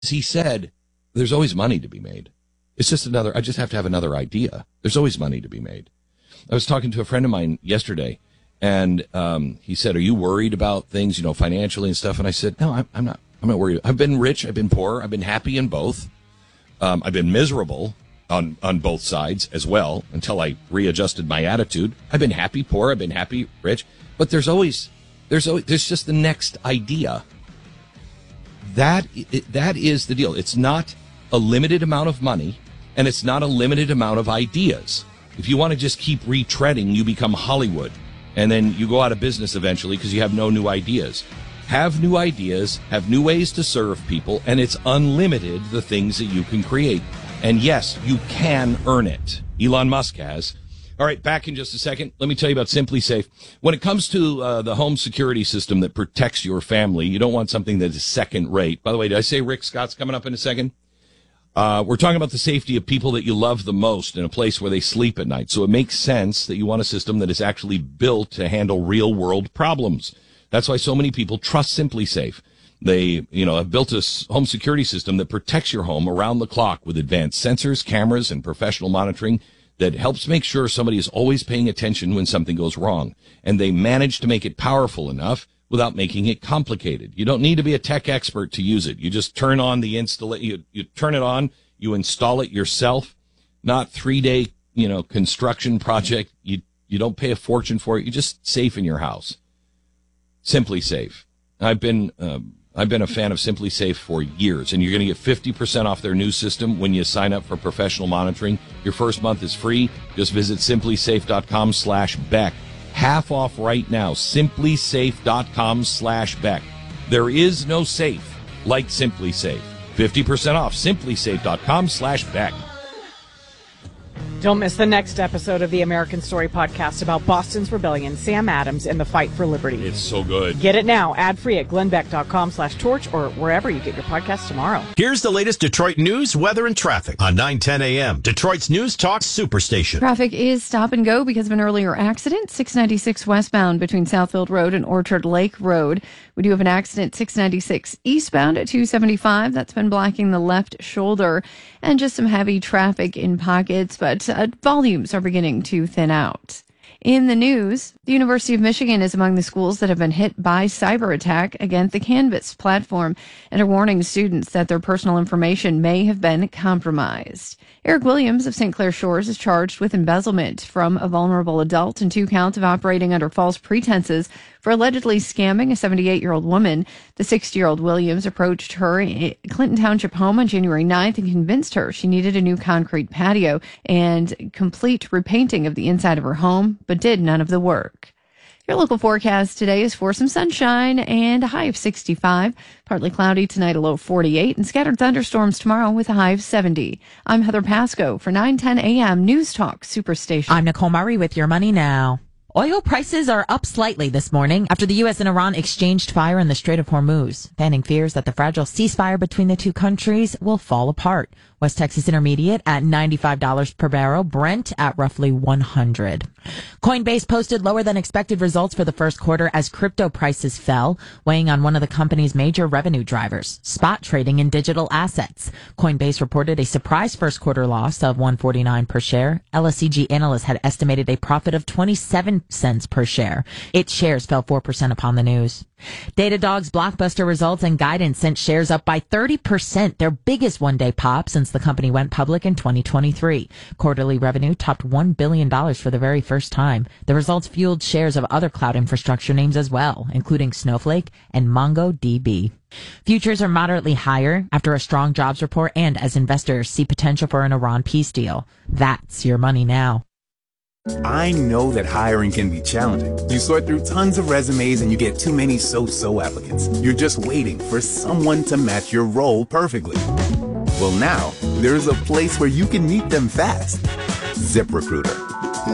he said, there's always money to be made. It's just I just have to have another idea. There's always money to be made. I was talking to a friend of mine yesterday, and he said, are you worried about things, financially and stuff? And I said, no, I'm not. I'm not worried. I've been rich. I've been poor. I've been happy in both. I've been miserable on both sides as well until I readjusted my attitude. I've been happy poor. I've been happy rich. But there's just the next idea. That is the deal. It's not a limited amount of money, and it's not a limited amount of ideas. If you want to just keep retreading, you become Hollywood, and then you go out of business eventually because you have no new ideas. Have new ideas, have new ways to serve people, and it's unlimited, the things that you can create. And yes, you can earn it. Elon Musk has. All right, back in just a second. Let me tell you about Simply Safe. When it comes to the home security system that protects your family, you don't want something that is second rate. By the way, did I say Rick Scott's coming up in a second? We're talking about the safety of people that you love the most in a place where they sleep at night. So it makes sense that you want a system that is actually built to handle real world problems. That's why so many people trust Simply Safe. They, have built a home security system that protects your home around the clock with advanced sensors, cameras, and professional monitoring that helps make sure somebody is always paying attention when something goes wrong. And they manage to make it powerful enough without making it complicated. You don't need to be a tech expert to use it. You just turn on the you turn it on, you install it yourself, not 3-day, construction project. You don't pay a fortune for it. You just safe in your house. Simply Safe. I've been a fan of Simply Safe for years, and you're going to get 50% off their new system when you sign up for professional monitoring. Your first month is free. Just visit simplysafe.com/Beck. Half off right now. Simplysafe.com/Beck. There is no safe like Simply Safe. 50% off. Simplysafe.com/Beck. Don't miss the next episode of the American Story podcast about Boston's rebellion, Sam Adams, and the fight for liberty. It's so good. Get it now, ad-free at glennbeck.com/torch or wherever you get your podcast tomorrow. Here's the latest Detroit news, weather, and traffic on 9:10 a.m. Detroit's News Talk Superstation. Traffic is stop and go because of an earlier accident. 696 westbound between Southfield Road and Orchard Lake Road. We do have an accident 696 eastbound at 275. That's been blocking the left shoulder, and just some heavy traffic in pockets, but volumes are beginning to thin out. In the news, the University of Michigan is among the schools that have been hit by cyber attack against the Canvas platform and are warning students that their personal information may have been compromised. Eric Williams of St. Clair Shores is charged with embezzlement from a vulnerable adult and 2 counts of operating under false pretenses for allegedly scamming a 78-year-old woman. The 60-year-old Williams approached her in Clinton Township home on January 9th and convinced her she needed a new concrete patio and complete repainting of the inside of her home, but did none of the work. Your local forecast today is for some sunshine and a high of 65. Partly cloudy tonight, a low of 48, and scattered thunderstorms tomorrow with a high of 70. I'm Heather Pasco for 9:10 a.m. News Talk Superstation. I'm Nicole Murray with your money now. Oil prices are up slightly this morning after the U.S. and Iran exchanged fire in the Strait of Hormuz, fanning fears that the fragile ceasefire between the two countries will fall apart. West Texas Intermediate at $95 per barrel, Brent at roughly $100. Coinbase posted lower than expected results for the first quarter as crypto prices fell, weighing on one of the company's major revenue drivers, spot trading in digital assets. Coinbase reported a surprise first quarter loss of $1.49 per share. LSEG analysts had estimated a profit of 27 cents per share. Its shares fell 4% upon the news. Datadog's blockbuster results and guidance sent shares up by 30%, their biggest one-day pop since the company went public in 2023. Quarterly revenue topped $1 billion for the very first time. The results fueled shares of other cloud infrastructure names as well, including Snowflake and MongoDB. Futures are moderately higher after a strong jobs report and as investors see potential for an Iran peace deal. That's your money now. I know that hiring can be challenging. You sort through tons of resumes and you get too many so-so applicants. You're just waiting for someone to match your role perfectly. Well, now, there's a place where you can meet them fast. ZipRecruiter.